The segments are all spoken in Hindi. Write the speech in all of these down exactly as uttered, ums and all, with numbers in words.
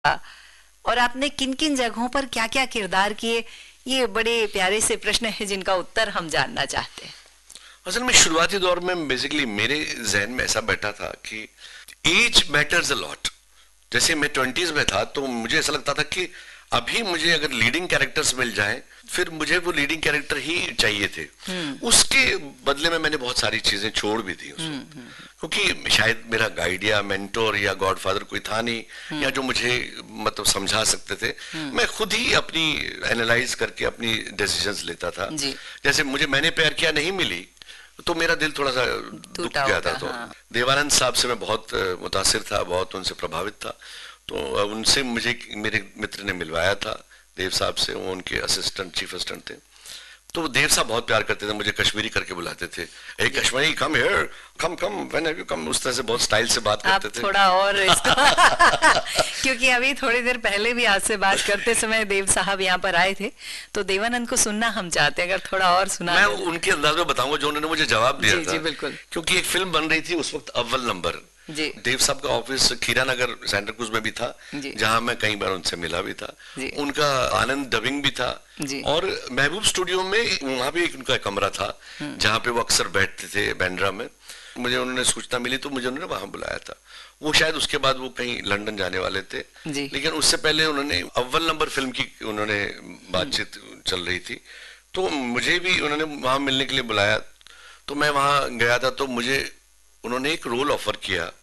और आपने किन किन जगहों पर क्या क्या किरदार किए, ये बड़े प्यारे से प्रश्न है जिनका उत्तर हम जानना चाहते हैं। असल में शुरुआती दौर में बेसिकली मेरे जहन में ऐसा बैठा था कि एज मैटर्स अ लॉट। जैसे मैं ट्वेंटीज में था तो मुझे ऐसा लगता था कि अभी मुझे अगर लीडिंग कैरेक्टर्स मिल जाएं फिर मुझे वो लीडिंग कैरेक्टर ही चाहिए थे। उसके बदले में मैंने बहुत सारी चीजें छोड़ भी दी उसमें, क्योंकि शायद मेरा गाइड या मेंटोर या गॉडफादर कोई था नहीं, या जो मुझे मतलब समझा सकते थे। मैं खुद ही अपनी एनालाइज करके अपनी डिसीजंस लेता था। जैसे मुझे मैंने प्यार किया नहीं मिली तो मेरा दिल थोड़ा सा दुख गया था। तो हाँ। देवानंद साहब से मैं बहुत मुतासिर था, बहुत उनसे प्रभावित था। तो उनसे मुझे मेरे मित्र ने मिलवाया था देव साहब से, वो उनके असिस्टेंट चीफ असिस्टेंट थे। तो देव साहब बहुत प्यार करते थे, मुझे कश्मीरी करके बुलाते थे, ए Kashmiri come here, come come when have you come, उस तरह से बहुत स्टाइल से बात करते आप थे। थोड़ा और इसको क्योंकि अभी थोड़ी देर पहले भी आपसे बात करते समय देव साहब यहाँ पर आए थे, तो देवानंद को सुनना हम चाहते हैं, अगर थोड़ा और सुना। मैं उनके अंदाज में बताऊंगा जो उन्होंने मुझे जवाब दिया जी, था। जी, बिल्कुल। क्योंकि एक फिल्म बन रही थी उस वक्त, अव्वल नंबर। देव साहब का ऑफिस खीरा नगर सेंटर क्रूज में भी था, जहां मैं कई बार उनसे मिला भी था। उनका आनंद डबिंग भी था, और महबूब स्टूडियो में वहां भी एक उनका कमरा था जहां पे वो अक्सर बैठते थे बांद्रा में। मुझे उन्होंने सूचना मिली तो मुझे उन्होंने वहां बुलाया था। वो शायद उसके बाद वो कहीं लंदन जाने वाले थे, लेकिन उससे पहले उन्होंने अव्वल नंबर फिल्म की उन्होंने बातचीत चल रही थी, तो मुझे भी उन्होंने वहां मिलने के लिए बुलाया। तो मैं वहां गया था, तो मुझे उन्होंने एक रोल ऑफर किया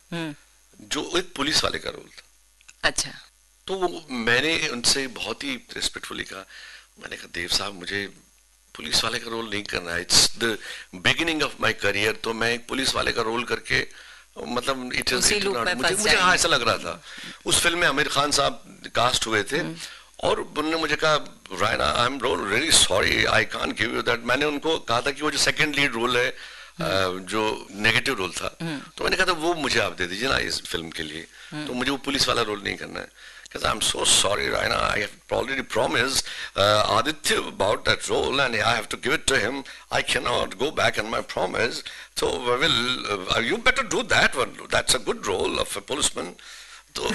जो एक पुलिस वाले का रोल था। अच्छा। तो वो मैंने उनसे बहुत ही रिस्पेक्टफुली कहा, मैंने कहा देव साहब मुझे पुलिस वाले का रोल नहीं करना है, it's the beginning of my career. तो मैं एक पुलिस वाले का रोल करके मतलब इट इज मुझे मुझे हाँ ऐसा लग रहा था। उस फिल्म में आमिर खान साहब कास्ट हुए थे, और उन्होंने मुझे कहा Raina I am really sorry I can't give you that. मैंने उनको कहा था कि वो जो सेकंड लीड रोल है, Uh, जो नेगेटिव रोल था, तो मैंने कहा था वो मुझे आप दे दीजिए ना इस फिल्म के लिए, तो मुझे वो पुलिस वाला रोल नहीं करना है। Because I'm so sorry, Raina. I have already promised uh, Aditya about that role, and I have to give it to him. I cannot go back on my promise. So, well, uh, you better do that one. That's a good role of a policeman. तो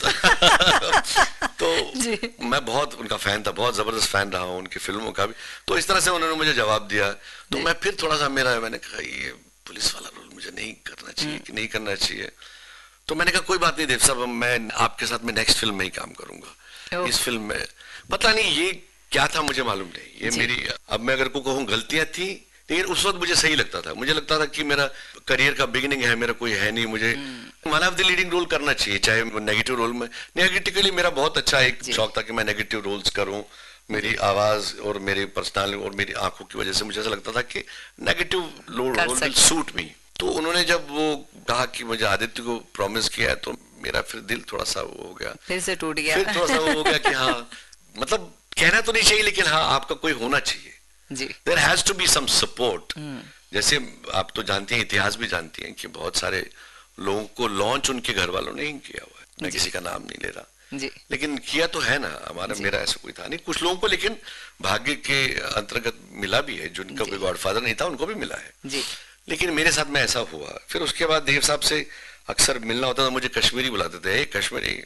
तो मैं बहुत उनका फैन था, बहुत जबरदस्त फैन रहा हूँ उनकी फिल्मों का भी। तो इस तरह से उन्होंने मुझे जवाब दिया, तो मैं फिर थोड़ा सा मेरा मैंने कहा ये पुलिस वाला रोल मुझे नहीं करना चाहिए कि नहीं करना चाहिए। तो मैंने कहा कोई बात नहीं देव साहब, मैं आपके साथ में नेक्स्ट फिल्म में ही काम करूंगा। इस फिल्म में पता नहीं ये क्या था, मुझे मालूम नहीं, ये मेरी, अब मैं अगर को कहूँ गलतियां थी, लेकिन उस वक्त मुझे सही लगता था। मुझे लगता था कि मेरा करियर का बिगिनिंग है, मेरा कोई है नहीं, मुझे one of the leading role करना चाहिए, चाहे नेगेटिव रोल में। नेगेटिवली मेरा बहुत अच्छा एक शौक था कि मैं नेगेटिव रोल्स करूं। मेरी आवाज और मेरी पर्सनालिटी और मेरी आंखों की वजह से मुझे ऐसा लगता था कि negative role will suit me. तो उन्होंने जब वो कहा कि मुझे आदित्य को प्रॉमिस किया है, तो मेरा फिर दिल थोड़ा सा वो हो गया, फिर से टूट गया। फिर थोड़ा सा वो हो गया कि हाँ, मतलब कहना तो नहीं चाहिए, लेकिन हाँ आपका कोई होना चाहिए। There has to be some support. जैसे आप तो जानती हैं, इतिहास भी जानती हैं कि बहुत सारे लोगों को लॉन्च उनके घर वालों ने ही किया हुआ है। मैं किसी का नाम नहीं ले रहा, जी। लेकिन किया तो है ना, हमारा मेरा ऐसा कोई था नहीं, कुछ लोगों को लेकिन भाग्य के अंतर्गत मिला भी है, जिनका कोई गॉडफादर नहीं था उनको भी मिला है, जी। लेकिन मेरे साथ में ऐसा हुआ। फिर उसके बाद देव साहब से अक्सर मिलना होता था, मुझे कश्मीरी बुलाते थे, कश्मीरी।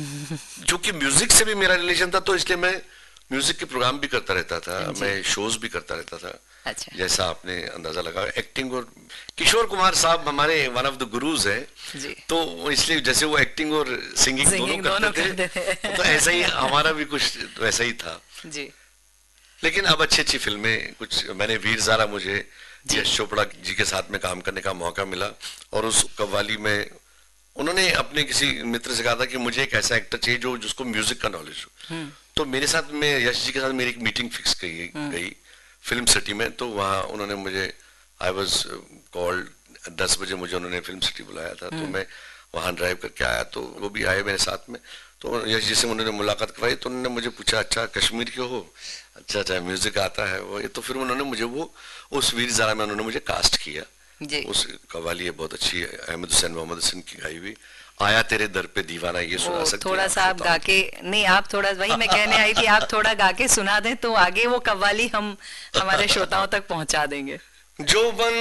चूंकि म्यूजिक से भी मेरा रिलेशन था, तो इसलिए मैं म्यूजिक के प्रोग्राम भी करता रहता था, मैं शोज भी करता रहता था। अच्छा। जैसा आपने अंदाजा लगा, एक्टिंग, और किशोर कुमार साहब हमारे वन ऑफ द गुरुज है, तो इसलिए जैसे वो एक्टिंग और सिंगिंग, सिंगिंग दोनों, दोनों करते, करते थे, तो ऐसा ही हमारा भी कुछ वैसा ही था, जी। लेकिन अब अच्छी अच्छी फिल्में कुछ, मैंने वीर ज़ारा, मुझे यश चोपड़ा जी के साथ में काम करने का मौका मिला, और उस कव्वाली में उन्होंने अपने किसी मित्र से कहा था कि मुझे एक ऐसा एक्टर चाहिए जो जिसको म्यूजिक का नॉलेज हो। तो मेरे साथ में यश जी के साथ मेरी एक मीटिंग फिक्स की गई फिल्म सिटी में। तो वहाँ उन्होंने मुझे, आई वाज कॉल्ड, दस बजे मुझे उन्होंने फिल्म सिटी बुलाया था, तो मैं वहाँ ड्राइव करके आया, तो वो भी आए मेरे साथ में। तो यश जी से उन्होंने मुलाकात करवाई, तो उन्होंने मुझे पूछा अच्छा कश्मीर के हो, अच्छा अच्छा म्यूजिक आता है वो। तो फिर उन्होंने मुझे वो उस वीर ज़ारा में उन्होंने मुझे कास्ट किया। उस कव्वाली है बहुत अच्छी है, अहमद हुसैन मोहम्मद हुसैन की गाई हुई, आया तेरे दर पे दीवाना, ये सुना सकते हैं? थोड़ा सा आप गा के, नहीं आप थोड़ा, वही मैं कहने आई थी, आप थोड़ा गा के सुना दें तो आगे वो कव्वाली हम हमारे श्रोताओं तक पहुंचा देंगे। जो बन